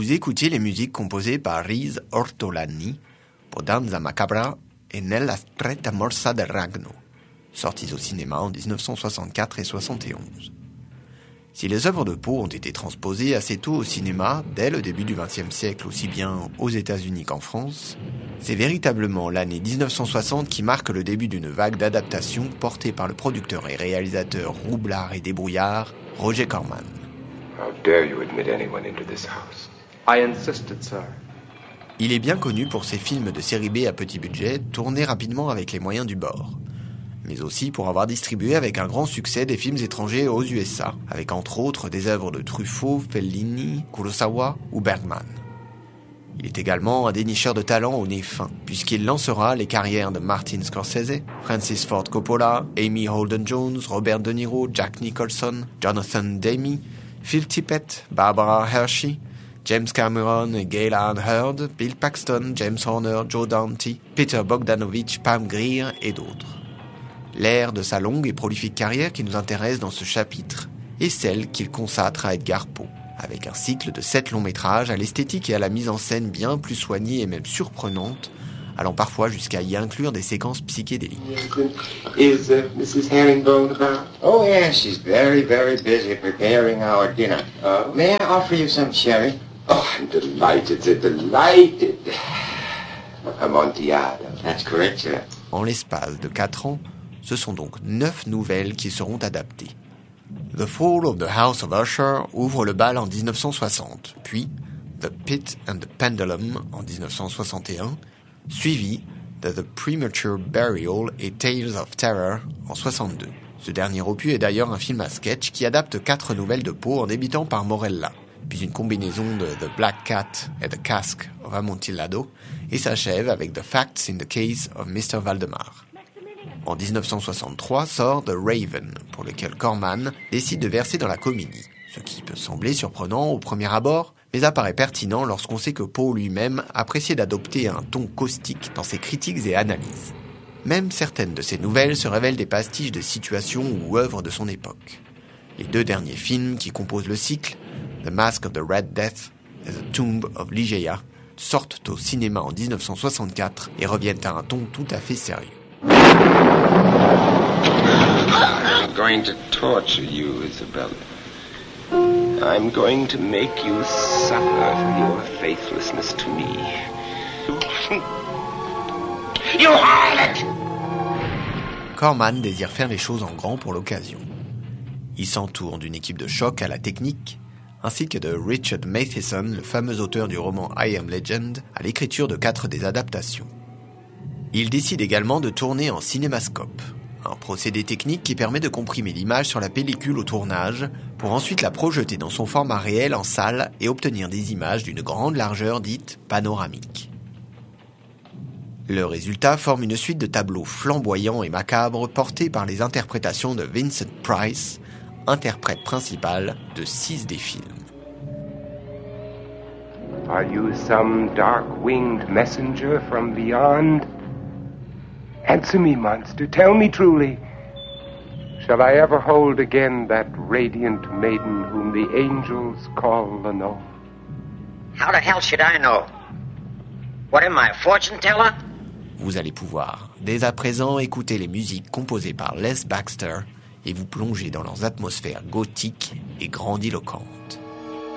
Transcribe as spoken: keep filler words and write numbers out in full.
vous écoutiez les musiques composées par Riz Ortolani pour Danza Macabra et Nella stretta morsa del ragno, sortis au cinéma en dix-neuf cent soixante-quatre et soixante et onze. Si les œuvres de Poe ont été transposées assez tôt au cinéma, dès le début du vingtième siècle, aussi bien aux États-Unis qu'en France, c'est véritablement l'année dix-neuf cent soixante qui marque le début d'une vague d'adaptation portée par le producteur et réalisateur roublard et débrouillard Roger Corman. How dare you admit anyone into this house? I insisted, sir. Il est bien connu pour ses films de série B à petit budget, tournés rapidement avec les moyens du bord, mais aussi pour avoir distribué avec un grand succès des films étrangers aux U S A, avec entre autres des œuvres de Truffaut, Fellini, Kurosawa ou Bergman. Il est également un dénicheur de talent au nez fin, puisqu'il lancera les carrières de Martin Scorsese, Francis Ford Coppola, Amy Holden Jones, Robert De Niro, Jack Nicholson, Jonathan Demme, Phil Tippett, Barbara Hershey, James Cameron et Gail Ann Hurd, Bill Paxton, James Horner, Joe Dante, Peter Bogdanovich, Pam Grier et d'autres. L'ère de sa longue et prolifique carrière qui nous intéresse dans ce chapitre est celle qu'il consacre à Edgar Poe, avec un cycle de sept longs métrages à l'esthétique et à la mise en scène bien plus soignée et même surprenante, allant parfois jusqu'à y inclure des séquences psychédéliques. Is uh, Missus Herringbone about? Oh, yeah, she's very, very busy preparing our dinner. Uh, may I offer you some sherry? Oh, I'm delighted, sir, delighted. Amontillado. That's correct, sir. En l'espace de quatre ans, ce sont donc neuf nouvelles qui seront adaptées. The Fall of the House of Usher ouvre le bal en dix-neuf cent soixante, puis The Pit and the Pendulum en dix-neuf cent soixante et un, suivi de The Premature Burial et Tales of Terror en soixante-deux. Ce dernier opus est d'ailleurs un film à sketch qui adapte quatre nouvelles de Poe en débutant par Morella, puis une combinaison de The Black Cat et The Cask of Amontillado, et s'achève avec The Facts in the Case of mister Valdemar. En dix-neuf cent soixante-trois sort The Raven, pour lequel Corman décide de verser dans la comédie, ce qui peut sembler surprenant au premier abord, mais apparaît pertinent lorsqu'on sait que Poe lui-même appréciait d'adopter un ton caustique dans ses critiques et analyses. Même certaines de ses nouvelles se révèlent des pastiches de situations ou œuvres de son époque. Les deux derniers films qui composent le cycle, The Mask of the Red Death et The Tomb of Ligeia, sortent au cinéma en dix-neuf cent soixante-quatre et reviennent à un ton tout à fait sérieux. I'm going to torture you, Isabella. I'm going to make you suffer for your faithlessness to me. You harlot! Corman désire faire les choses en grand pour l'occasion. Il s'entoure d'une équipe de choc à la technique, ainsi que de Richard Matheson, le fameux auteur du roman I Am Legend, à l'écriture de quatre des adaptations. Il décide également de tourner en cinémascope, un procédé technique qui permet de comprimer l'image sur la pellicule au tournage pour ensuite la projeter dans son format réel en salle et obtenir des images d'une grande largeur dite panoramique. Le résultat forme une suite de tableaux flamboyants et macabres portés par les interprétations de Vincent Price, interprète principal de six des films. Are you some dark-winged messenger from beyond? Answer me, monster. Tell me truly. Shall I ever hold again that radiant maiden whom the angels call Lenore? How the hell should I know? What am I, a fortune teller? Vous allez pouvoir, dès à présent, écouter les musiques composées par Les Baxter et vous plonger dans leurs atmosphères gothiques et grandiloquentes.